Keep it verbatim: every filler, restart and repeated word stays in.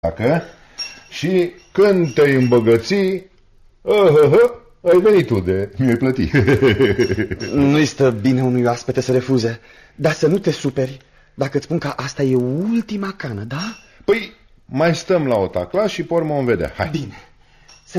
dacă și când te-ai îmbogăți, uh, uh, uh, ai venit tu de mi-ai plătit. Nu-i stă bine unui oaspete să refuze, dar să nu te superi dacă îți spun că asta e ultima cană, da? Păi mai stăm la o tacla și pe urmă vom vedea. Hai. Bine.